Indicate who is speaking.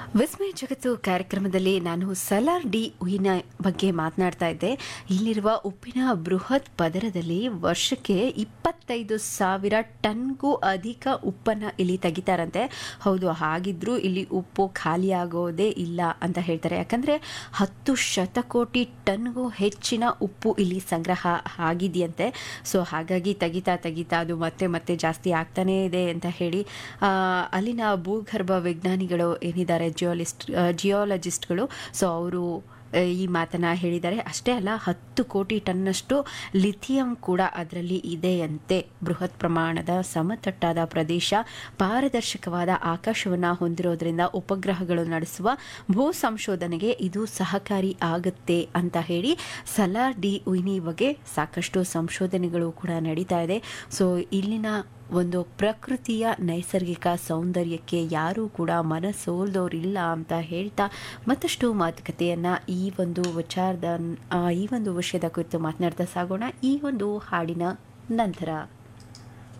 Speaker 1: ವಿಸ್ಮಯ ಜಗತ್ತು ಕಾರ್ಯಕ್ರಮದಲ್ಲಿ ನಾನು ಸಲಾರ್ ಡಿ ಉಯಿನ ಬಗ್ಗೆ ಮಾತನಾಡ್ತಾ ಇದ್ದೆ. ಇಲ್ಲಿರುವ ಉಪ್ಪಿನ ಬೃಹತ್ ಪದರದಲ್ಲಿ ವರ್ಷಕ್ಕೆ 25,000 ಟನ್ಗೂ ಅಧಿಕ ಉಪ್ಪನ್ನು ಇಲ್ಲಿ ತೆಗಿತಾರಂತೆ. ಹೌದು, ಹಾಗಿದ್ರೂ ಇಲ್ಲಿ ಉಪ್ಪು ಖಾಲಿಯಾಗೋದೇ ಇಲ್ಲ ಅಂತ ಹೇಳ್ತಾರೆ. ಯಾಕಂದರೆ 10 ಶತಕೋಟಿ ಟನ್ಗೂ ಹೆಚ್ಚಿನ ಉಪ್ಪು ಇಲ್ಲಿ ಸಂಗ್ರಹ ಆಗಿದೆಯಂತೆ. ಸೊ ಹಾಗಾಗಿ ತೆಗಿತಾ ಅದು ಮತ್ತೆ ಮತ್ತೆ ಜಾಸ್ತಿ ಆಗ್ತಾನೇ ಇದೆ ಅಂತ ಹೇಳಿ ಅಲ್ಲಿನ ಭೂಗರ್ಭ ವಿಜ್ಞಾನಿಗಳು ಏನಿದ್ದಾರೆ, ಜಿಯಾಲಜಿಸ್ಟ್ಗಳು, ಸೊ ಅವರು ಈ ಮಾತನ್ನು ಹೇಳಿದ್ದಾರೆ. ಅಷ್ಟೇ ಅಲ್ಲ, 10 ಕೋಟಿ ಟನ್ನಷ್ಟು ಲಿಥಿಯಂ ಕೂಡ ಅದರಲ್ಲಿ ಇದೆಯಂತೆ. ಬೃಹತ್ ಪ್ರಮಾಣದ ಸಮತಟ್ಟಾದ ಪ್ರದೇಶ, ಪಾರದರ್ಶಕವಾದ ಆಕಾಶವನ್ನು ಹೊಂದಿರೋದ್ರಿಂದ ಉಪಗ್ರಹಗಳು ನಡೆಸುವ ಭೂ ಸಂಶೋಧನೆಗೆ ಇದು ಸಹಕಾರಿ ಆಗುತ್ತೆ ಅಂತ ಹೇಳಿ ಸಲಾರ್ ಡಿ ಉಯಿನಿ ಬಗ್ಗೆ ಸಾಕಷ್ಟು ಸಂಶೋಧನೆಗಳು ಕೂಡ ನಡೀತಾ ಇದೆ. ಸೊ ಇಲ್ಲಿನ ಒಂದು ಪ್ರಕೃತಿಯ ನೈಸರ್ಗಿಕ ಸೌಂದರ್ಯಕ್ಕೆ ಯಾರೂ ಕೂಡ ಮನಸೋಲ್ದವರಿಲ್ಲ ಅಂತ ಹೇಳ್ತಾ ಮತ್ತಷ್ಟು ಮಾತುಕತೆಯನ್ನು ಈ ಒಂದು ವಿಷಯದ ಕುರಿತು ಮಾತನಾಡ್ತಾ ಸಾಗೋಣ ಈ ಒಂದು ಹಾಡಿನ ನಂತರ.